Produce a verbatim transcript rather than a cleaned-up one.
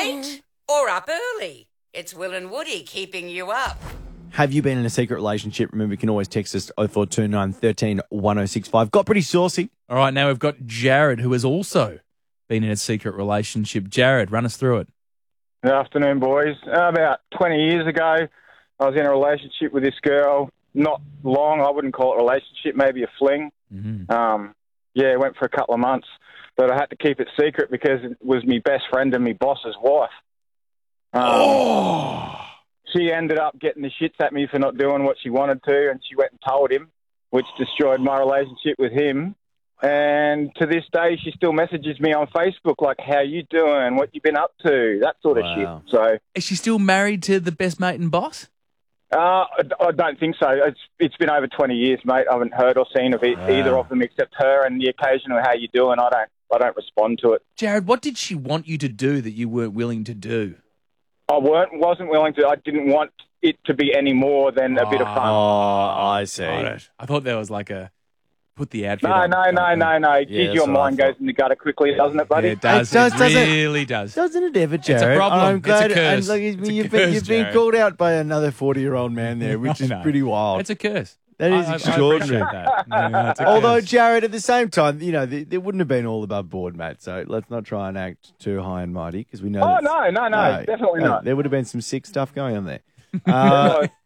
late or up early? It's Will and Woody keeping you up. Have you been in a secret relationship? Remember, you can always text us oh four two nine, one three, one oh six five. Got pretty saucy. All right, now we've got Jared, who has also been in a secret relationship. Jared, run us through it. Good afternoon, boys. Uh, about twenty years ago, I was in a relationship with this girl. Not long, I wouldn't call it a relationship, maybe a fling. Mm-hmm. Um, yeah, it went for a couple of months, but I had to keep it secret because it was my best friend and my boss's wife. Um, Oh! She ended up getting the shits at me for not doing what she wanted to, and she went and told him, which destroyed my relationship with him. And to this day, she still messages me on Facebook, like, how you doing, what you been up to, that sort of Wow. shit. So, Is she still married to the best mate and boss? uh, I, I don't think so. It's It's been over twenty years, mate. I haven't heard or seen of it, Wow. either of them except her, and the occasional how you doing, I don't, I don't respond to it. Jared, what did she want you to do that you weren't willing to do? I weren't, wasn't willing to, I didn't want it to be any more than a bit of Oh, fun. I see. I, I thought there was like a put the outfit No, on. no, no, no, no. Yeah, Geez, that's your what I mind thought. goes in the gutter quickly, doesn't it, buddy? Yeah, it does. It does, It does it? really does. Doesn't it ever, Jared? problem. I'm It's a glad, curse. And like, It's a you've, curse, been, you've been Jared. called out by another forty-year-old man there, which I is know. pretty wild. It's a curse. That is I- I- I extraordinary. appreciate that. No, no, it's a Although, curse. Jared, at the same time, you know, there, there wouldn't have been all above board, mate. So let's not try and act too high and mighty because we know. Oh, that's- no, no, no, definitely not. There would have been some sick stuff going on there. Uh,